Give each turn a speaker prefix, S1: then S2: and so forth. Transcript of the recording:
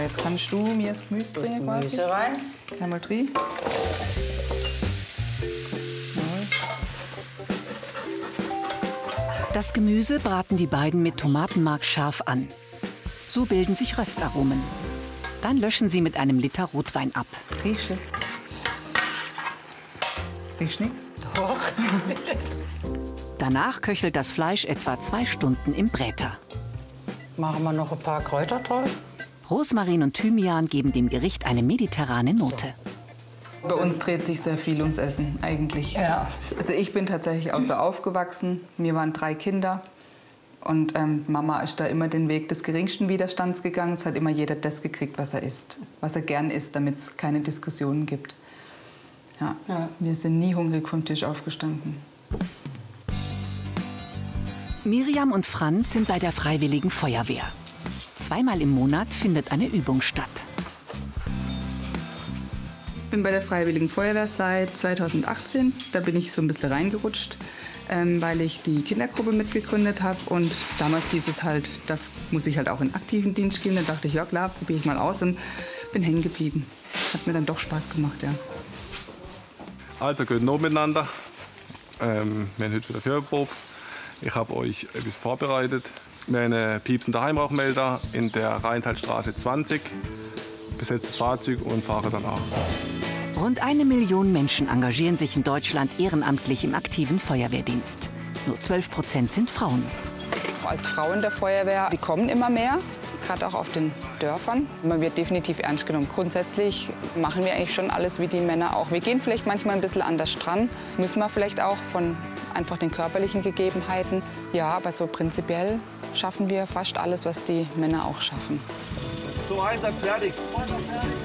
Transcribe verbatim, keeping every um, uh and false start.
S1: Jetzt kannst du mir das Gemüse bringen quasi.
S2: Gemüse rein.
S1: Einmal drin.
S3: Das Gemüse braten die beiden mit Tomatenmark scharf an. So bilden sich Röstaromen. Dann löschen sie mit einem Liter Rotwein ab.
S1: Riechst es? Riechst nix?
S2: Doch.
S3: Danach köchelt das Fleisch etwa zwei Stunden im Bräter.
S2: Machen wir noch ein paar Kräuter drauf.
S3: Rosmarin und Thymian geben dem Gericht eine mediterrane Note.
S1: Bei uns dreht sich sehr viel ums Essen eigentlich.
S2: Ja.
S1: Also ich bin tatsächlich auch so aufgewachsen. Mir waren drei Kinder. Und ähm, Mama ist da immer den Weg des geringsten Widerstands gegangen. Es hat immer jeder das gekriegt, was er isst, was er gern isst, damit es keine Diskussionen gibt. Ja. Ja. Wir sind nie hungrig vom Tisch aufgestanden.
S3: Miriam und Franz sind bei der Freiwilligen Feuerwehr. Zweimal im Monat findet eine Übung statt.
S1: Ich bin bei der Freiwilligen Feuerwehr seit zweitausendachtzehn. Da bin ich so ein bisschen reingerutscht, ähm, weil ich die Kindergruppe mitgegründet habe. Und damals hieß es halt, da muss ich halt auch in aktiven Dienst gehen. Da dachte ich, ja klar, probiere ich mal aus und bin hängen geblieben. Hat mir dann doch Spaß gemacht, ja.
S4: Also, guten Abend miteinander. Ähm, wir haben heute wieder Führerprobe. Ich habe euch etwas vorbereitet. Wir haben einen piepsenden Heimrauchmelder in der Rheintalstraße zwanzig. Besetztes Fahrzeug und fahre danach.
S3: Rund eine Million Menschen engagieren sich in Deutschland ehrenamtlich im aktiven Feuerwehrdienst. Nur zwölf Prozent sind Frauen.
S1: Als Frau in der Feuerwehr, die kommen immer mehr, gerade auch auf den Dörfern. Man wird definitiv ernst genommen. Grundsätzlich machen wir eigentlich schon alles wie die Männer auch. Wir gehen vielleicht manchmal ein bisschen anders dran. Müssen wir vielleicht auch von einfach den körperlichen Gegebenheiten. Ja, aber so prinzipiell schaffen wir fast alles, was die Männer auch schaffen.
S5: Zum Einsatz fertig.